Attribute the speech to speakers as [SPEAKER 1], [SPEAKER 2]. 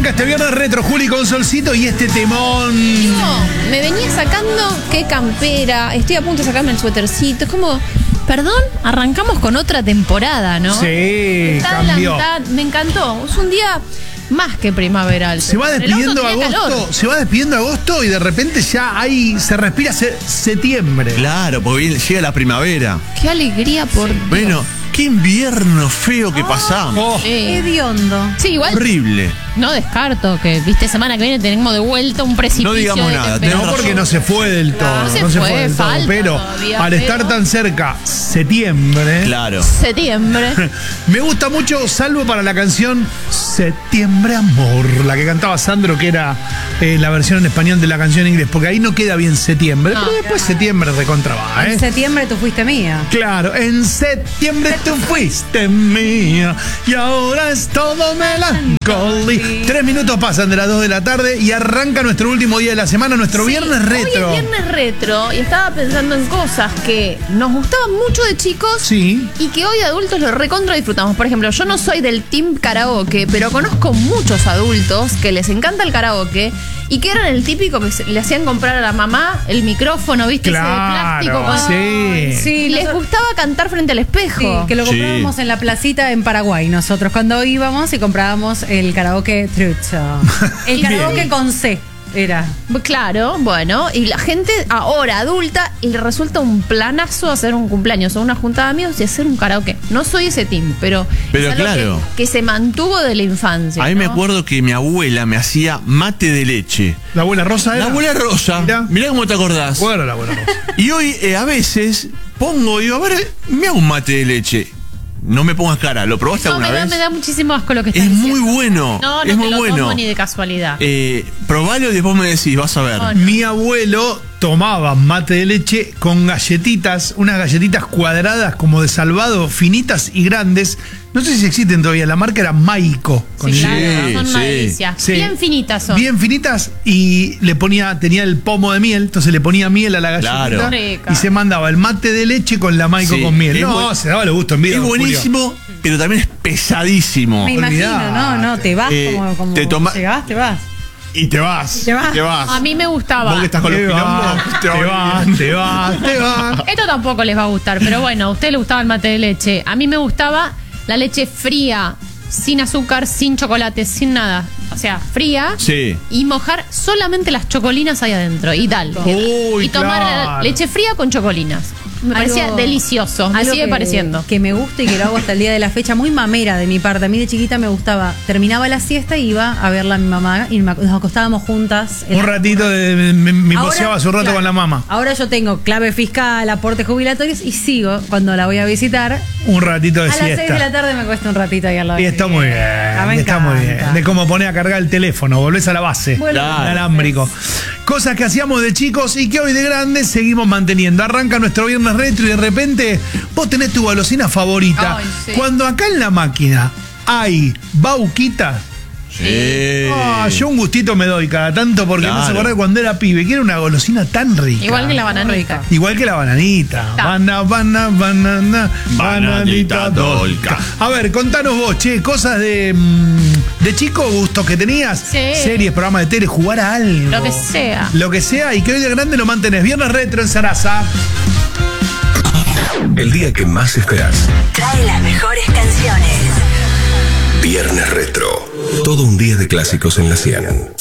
[SPEAKER 1] Arranca este viernes retro, Juli con Solcito y este temón.
[SPEAKER 2] No, me venía sacando qué campera, estoy a punto de sacarme el suétercito. Es como, perdón, arrancamos con otra temporada, ¿no?
[SPEAKER 1] Sí,
[SPEAKER 2] Está
[SPEAKER 1] cambió.
[SPEAKER 2] me encantó. Es un día más que primaveral.
[SPEAKER 1] Se va
[SPEAKER 2] En el
[SPEAKER 1] despidiendo
[SPEAKER 2] auto tenía
[SPEAKER 1] agosto,
[SPEAKER 2] calor.
[SPEAKER 1] se va despidiendo agosto y de repente ya se respira septiembre.
[SPEAKER 3] Claro, porque llega la primavera.
[SPEAKER 2] Qué alegría por Dios.
[SPEAKER 3] Bueno, qué invierno feo que pasamos.
[SPEAKER 1] Oh,
[SPEAKER 4] Hediondo.
[SPEAKER 2] Sí, igual
[SPEAKER 3] Horrible.
[SPEAKER 2] no descarto que, viste, semana que viene tenemos de vuelta un precipicio.
[SPEAKER 3] No digamos
[SPEAKER 2] de
[SPEAKER 3] nada,
[SPEAKER 2] temperatura.
[SPEAKER 1] no, porque no se fue del todo,
[SPEAKER 2] Claro,
[SPEAKER 1] no se fue del todo,
[SPEAKER 2] falta
[SPEAKER 1] pero
[SPEAKER 2] todavía,
[SPEAKER 1] al estar
[SPEAKER 2] pero-
[SPEAKER 1] tan cerca, septiembre,
[SPEAKER 3] Claro.
[SPEAKER 2] Septiembre.
[SPEAKER 1] me gusta mucho, salvo para la canción Septiembre Amor, la que cantaba Sandro, que era la versión en español de la canción en inglés, porque ahí no queda bien septiembre,
[SPEAKER 2] No,
[SPEAKER 1] pero después septiembre recontra va,
[SPEAKER 4] En septiembre tú fuiste mía.
[SPEAKER 1] Claro, en septiembre tú fuiste mía y ahora es todo melancolía. 3 minutos pasan de las 2 de la tarde y arranca nuestro último día de la semana, nuestro viernes retro.
[SPEAKER 2] Hoy es viernes retro y estaba pensando en cosas que nos gustaban mucho de chicos
[SPEAKER 1] Sí.
[SPEAKER 2] y que hoy de adultos lo recontra disfrutamos. Por ejemplo, yo no soy del team karaoke, pero conozco muchos adultos que les encanta el karaoke y que eran el típico que le hacían comprar a la mamá el micrófono, ¿viste?
[SPEAKER 1] Claro,
[SPEAKER 2] Ese de plástico.
[SPEAKER 1] sí.
[SPEAKER 4] Sí,
[SPEAKER 2] Y les gustaba cantar frente al espejo.
[SPEAKER 4] Sí, que lo
[SPEAKER 3] Sí.
[SPEAKER 4] comprábamos en la placita en Paraguay. Nosotros cuando íbamos y comprábamos el karaoke trucho. El karaoke con C era.
[SPEAKER 2] Claro, bueno, y la gente ahora adulta y le resulta un planazo hacer un cumpleaños o una juntada de amigos y hacer un karaoke. No soy ese team, pero
[SPEAKER 3] Pero
[SPEAKER 2] es algo
[SPEAKER 3] claro.
[SPEAKER 2] que se mantuvo de la infancia.
[SPEAKER 3] A mí me
[SPEAKER 2] ¿no?
[SPEAKER 3] acuerdo que mi abuela me hacía mate de leche.
[SPEAKER 1] La abuela Rosa era.
[SPEAKER 3] La abuela Rosa. Mirá cómo te acordás.
[SPEAKER 1] Bueno, la abuela Rosa.
[SPEAKER 3] Y hoy a veces pongo, digo, a ver, me hago un mate de leche. No me pongas cara, ¿lo probaste
[SPEAKER 2] No,
[SPEAKER 3] alguna
[SPEAKER 2] me
[SPEAKER 3] vez?
[SPEAKER 2] da muchísimo asco lo que estás
[SPEAKER 3] Es
[SPEAKER 2] diciendo.
[SPEAKER 3] muy bueno.
[SPEAKER 2] No, no
[SPEAKER 3] es
[SPEAKER 2] te
[SPEAKER 3] muy
[SPEAKER 2] lo
[SPEAKER 3] bueno.
[SPEAKER 2] tomo ni de casualidad.
[SPEAKER 3] Probalo y después me decís, vas a ver.
[SPEAKER 2] No,
[SPEAKER 1] Mi abuelo tomaba mate de leche con galletitas, unas galletitas cuadradas como de salvado, finitas y grandes. No sé si existen todavía, la marca era Maico. Con
[SPEAKER 2] Sí,
[SPEAKER 1] Y.
[SPEAKER 2] claro, son una
[SPEAKER 3] sí.
[SPEAKER 2] delicia.
[SPEAKER 1] Sí.
[SPEAKER 2] Bien finitas son.
[SPEAKER 1] Bien finitas y tenía el pomo de miel, entonces le ponía miel a la galletita
[SPEAKER 3] Claro.
[SPEAKER 2] Rica.
[SPEAKER 1] y se mandaba el mate de leche con la Maico
[SPEAKER 3] Sí,
[SPEAKER 1] con miel.
[SPEAKER 3] es
[SPEAKER 1] No,
[SPEAKER 3] buen-
[SPEAKER 1] se daba los gustos en vida.
[SPEAKER 3] Es
[SPEAKER 1] don Julio.
[SPEAKER 3] buenísimo, pero también es pesadísimo.
[SPEAKER 4] Me imagino,
[SPEAKER 1] Olvidate.
[SPEAKER 4] no, te vas como
[SPEAKER 3] te toma-
[SPEAKER 4] llegás, te vas.
[SPEAKER 1] Y te vas.
[SPEAKER 4] Te vas.
[SPEAKER 3] Te vas.
[SPEAKER 2] A mí me gustaba.
[SPEAKER 3] Vos que estás con los
[SPEAKER 1] Te vas,
[SPEAKER 3] quilombos.
[SPEAKER 1] te vas.
[SPEAKER 2] Esto tampoco les va a gustar, pero bueno, a usted le gustaba el mate de leche. A mí me gustaba la leche fría, sin azúcar, sin chocolate, sin nada. O sea, fría.
[SPEAKER 3] Sí.
[SPEAKER 2] Y mojar solamente las chocolinas ahí adentro. Y tal.
[SPEAKER 1] Uy,
[SPEAKER 2] y tomar
[SPEAKER 1] claro.
[SPEAKER 2] leche fría con chocolinas. Me parecía
[SPEAKER 4] Algo-
[SPEAKER 2] delicioso. Me
[SPEAKER 4] algo
[SPEAKER 2] sigue pareciendo.
[SPEAKER 4] Que me gusta y que lo hago hasta el día de la fecha, muy mamera de mi parte. A mí de chiquita me gustaba. Terminaba la siesta y iba a verla a mi mamá y nos acostábamos juntas.
[SPEAKER 1] Un ratito me
[SPEAKER 4] Ahora,
[SPEAKER 1] poseaba su rato
[SPEAKER 4] claro,
[SPEAKER 1] con la mamá.
[SPEAKER 4] Ahora yo tengo clave fiscal, aportes jubilatorios y sigo cuando la voy a visitar.
[SPEAKER 1] Un ratito de
[SPEAKER 4] A las 6
[SPEAKER 1] siesta.
[SPEAKER 4] de la tarde me cuesta un ratito ahí al lado.
[SPEAKER 1] Y está muy bien,
[SPEAKER 4] Me
[SPEAKER 1] está muy
[SPEAKER 4] encanta.
[SPEAKER 1] bien. De cómo poner a cargar el teléfono, volvés a la base,
[SPEAKER 4] Vuelvo.
[SPEAKER 1] el
[SPEAKER 3] Claro.
[SPEAKER 1] alámbrico. Cosas que hacíamos de chicos y que hoy de grandes seguimos manteniendo. Arranca nuestro viernes retro y de repente vos tenés tu golosina favorita.
[SPEAKER 2] Ay, sí.
[SPEAKER 1] Cuando acá en la máquina hay bauquita,
[SPEAKER 3] Sí.
[SPEAKER 1] yo un gustito me doy cada tanto porque me hace
[SPEAKER 3] Claro.
[SPEAKER 1] acordar cuando era pibe, que era una golosina tan rica.
[SPEAKER 2] Igual que la bananita.
[SPEAKER 1] Igual que la bananita.
[SPEAKER 2] Ta.
[SPEAKER 1] Bananita
[SPEAKER 3] Bananita dolca.
[SPEAKER 1] A ver, contanos vos, che, cosas de chico, gustos que tenías.
[SPEAKER 2] Sí.
[SPEAKER 1] Series, programas de tele, jugar a algo.
[SPEAKER 2] Lo que sea.
[SPEAKER 1] Lo que sea y que hoy de grande lo mantenés. Viernes retro en Sarasa.
[SPEAKER 5] El día que más esperas.
[SPEAKER 6] Trae las mejores canciones.
[SPEAKER 5] Viernes retro. Todo un día de clásicos en la 100.